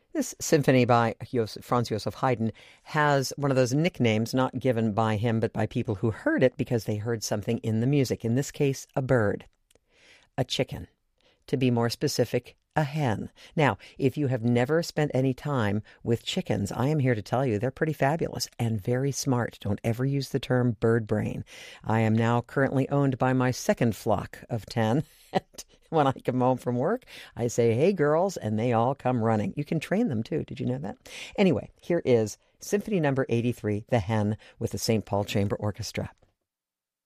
This symphony by Franz Joseph Haydn has one of those nicknames not given by him, but by people who heard it because they heard something in the music. In this case, a bird, a chicken. To be more specific, a hen. Now, if you have never spent any time with chickens, I am here to tell you they're pretty fabulous and very smart. Don't ever use the term bird brain. I am now currently owned by my second flock of 10. And when I come home from work, I say, hey, girls, and they all come running. You can train them, too. Did you know that? Anyway, here is Symphony Number 83, The Hen, with the St. Paul Chamber Orchestra.